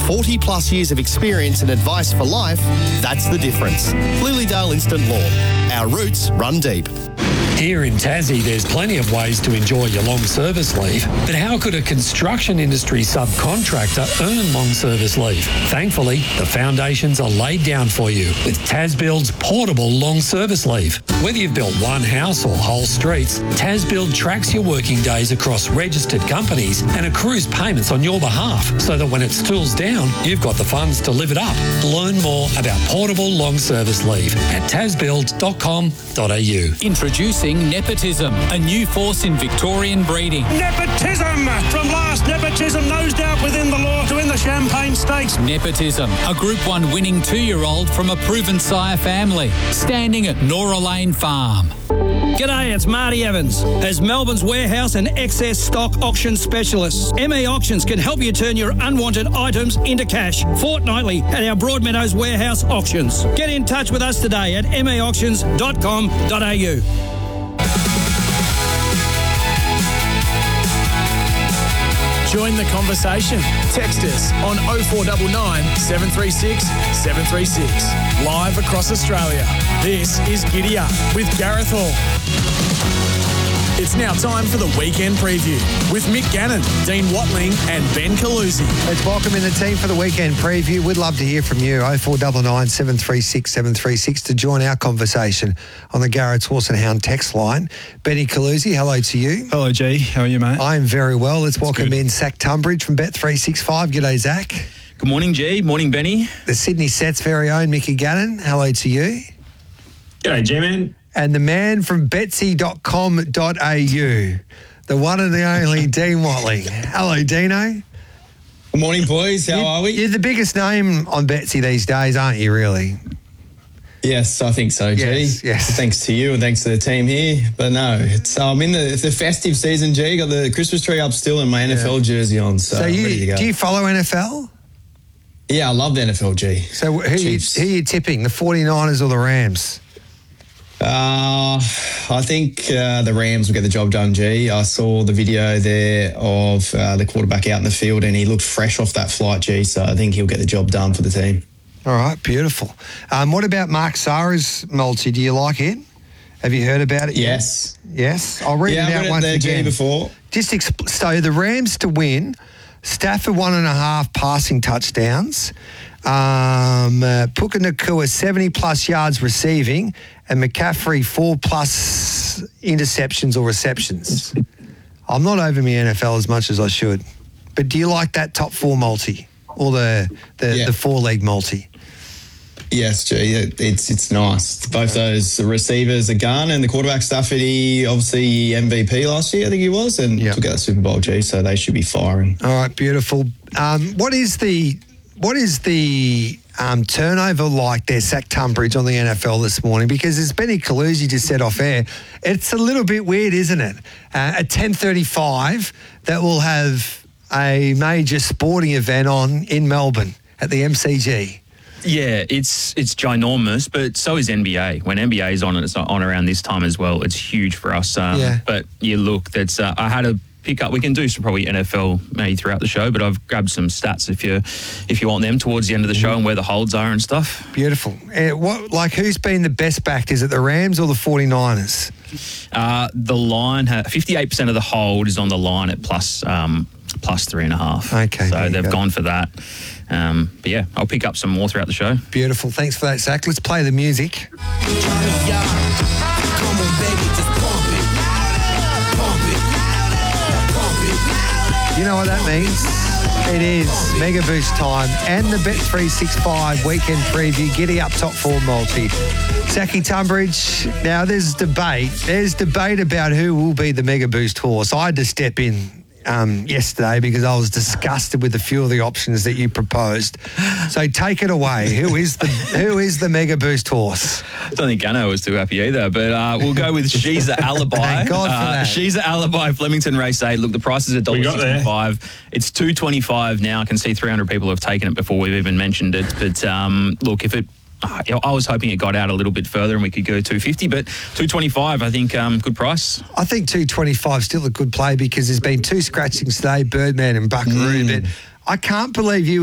40 plus years of experience and advice for life, that's the difference. Lilydale Instant Law. Our roots run deep. Here in Tassie, there's plenty of ways to enjoy your long service leave. But how could a construction industry subcontractor earn long service leave? Thankfully, the foundations are laid down for you with TasBuild's portable long service leave. Whether you've built one house or whole streets, TasBuild tracks your working days across registered companies and accrues payments on your behalf so that when it stools down, you've got the funds to live it up. Learn more about portable long service leave at tasbuild.com.au. Introducing Nepotism, a new force in Victorian breeding. Nepotism! From last nepotism nosed out within the law to win the Champagne Stakes. Nepotism, a Group 1 winning 2-year-old from a proven sire family, standing at Nora Lane Farm. G'day, it's Marty Evans. As Melbourne's warehouse and excess stock auction specialist, ME Auctions can help you turn your unwanted items into cash fortnightly at our Broadmeadows warehouse auctions. Get in touch with us today at meauctions.com.au. Join the conversation. Text us on 0499 736 736. Live across Australia. This is Giddy Up with Gareth Hall. It's now time for the weekend preview with Mick Gannon, Dean Watling and Ben Calusi. Let's welcome in the team for the weekend preview. We'd love to hear from you. 0499 736 736 to join our conversation on the Garrett's Horse and Hound text line. Benny Calusi, hello to you. Hello, G. How are you, mate? I'm very well. Let's welcome in Zach Tunbridge from Bet365. G'day, Zach. Good morning, G. Morning, Benny. The Sydney Set's very own Mickey Gannon. Hello to you. G'day, G-Man. And the man from Betsy.com.au, the one and the only Dean Watling. Hello, Dino. Good morning, boys. How are we? You're the biggest name on Betsy these days, aren't you, really? Yes, I think so, G. Yes. Thanks to you and thanks to the team here. But no, it's I'm in the festive season, G. Got the Christmas tree up still and my NFL jersey on, so I'm ready to go. Do you follow NFL? Yeah, I love the NFL, G. So who are you tipping, the 49ers or the Rams? I think the Rams will get the job done, G. I saw the video there of the quarterback out in the field and he looked fresh off that flight, G, so I think he'll get the job done for the team. All right, beautiful. What about Mark Sarah's multi? Do you like it? Have you heard about it? Yes. Yes? I'll read it out once again. Before. So the Rams to win, Stafford 1.5 passing touchdowns, Puka Nacua 70-plus yards receiving, and McCaffrey 4+ interceptions or receptions. I'm not over my NFL as much as I should. But do you like that top 4 multi or the 4-leg multi? Yes, G. It's nice. Both those receivers are gone, and the quarterback Stafford, he obviously MVP last year, I think he was, and took out the Super Bowl, G. So they should be firing. All right, beautiful. What is the turnover like there, Zach Tunbridge, on the NFL this morning? Because as Benny Calusi just said off air, it's a little bit weird, isn't it? At 10:35, that will have a major sporting event on in Melbourne at the MCG. Yeah, it's ginormous, but so is NBA. When NBA is on, it's on around this time as well. It's huge for us. But you look, that's I had a pick up. We can do some probably NFL maybe throughout the show, but I've grabbed some stats if you want them towards the end of the show and where the holds are and stuff. Beautiful. Who's been the best backed? Is it the Rams or the 49ers? The line, 58% of the hold is on the line at plus 3.5. Okay. So they've gone for that. But yeah, I'll pick up some more throughout the show. Beautiful. Thanks for that, Zach. Let's play the music. You know what that means? It is Mega Boost time and the Bet365 weekend preview. Giddy Up top 4 multi. Zachy Tunbridge. Now there's debate. There's debate about who will be the Mega Boost horse. I had to step in yesterday because I was disgusted with a few of the options that you proposed. So take it away. Who is the Mega Boost horse? I don't think Gunnar was too happy either, but we'll go with She's a Alibi. Thank God for that. She's a Alibi, Flemington Race 8. Look, the price is $1.65. It's $2.25 now. I can see 300 people have taken it before we've even mentioned it. But look, if it... I was hoping it got out a little bit further and we could go $2.50, but $2.25, I think, good price. I think $2.25 still a good play because there's been 2 scratchings today, Birdman and Buckaroo, but I can't believe you